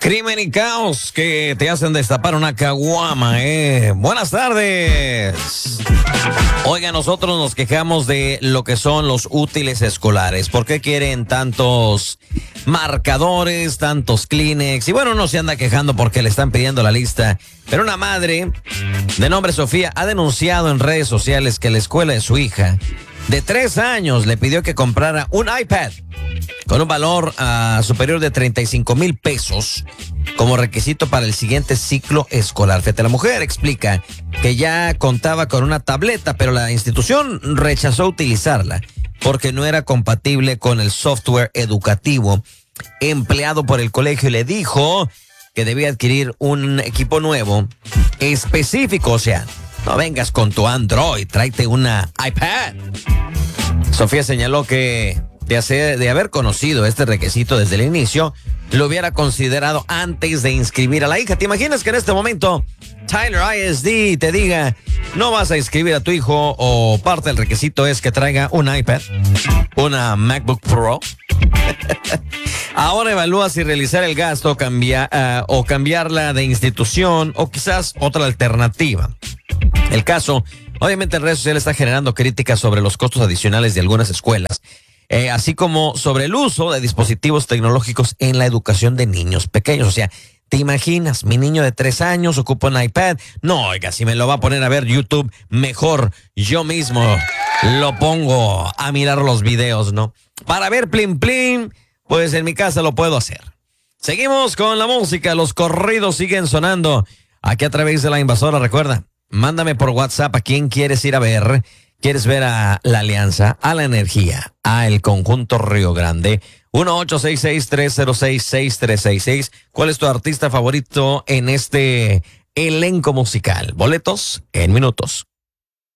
Crimen y caos que te hacen destapar una caguama, Buenas tardes. Oiga, nosotros nos quejamos de lo que son los útiles escolares. ¿Por qué quieren tantos marcadores, tantos Kleenex? Y bueno, uno se anda quejando porque le están pidiendo la lista. Pero una madre de nombre Sofía ha denunciado en redes sociales que la escuela de su hija de 3 años le pidió que comprara un iPad con un valor superior de 35,000 pesos como requisito para el siguiente ciclo escolar. Fíjate, la mujer explica que ya contaba con una tableta, pero la institución rechazó utilizarla porque no era compatible con el software educativo empleado por el colegio y le dijo que debía adquirir un equipo nuevo específico. O sea, no vengas con tu Android, tráete una iPad. Sofía señaló que de haber conocido este requisito desde el inicio, lo hubiera considerado antes de inscribir a la hija. ¿Te imaginas que en este momento Tyler ISD te diga, no vas a inscribir a tu hijo o parte del requisito es que traiga un iPad, una MacBook Pro? Ahora evalúa si realizar el gasto o cambiarla de institución o quizás otra alternativa. El caso, obviamente en redes sociales está generando críticas sobre los costos adicionales de algunas escuelas, así como sobre el uso de dispositivos tecnológicos en la educación de niños pequeños. O sea, ¿te imaginas? Mi niño de 3 años ocupa un iPad. No, oiga, si me lo va a poner a ver YouTube, mejor yo mismo lo pongo a mirar los videos, ¿no? Para ver Plin Plin, pues en mi casa lo puedo hacer. Seguimos con la música, los corridos siguen sonando aquí a través de La Invasora. Recuerda, mándame por WhatsApp a quién quieres ir a ver. ¿Quieres ver a La Alianza, a La Energía, a El Conjunto Río Grande? 1-866-306-6366. ¿Cuál es tu artista favorito en este elenco musical? Boletos en minutos.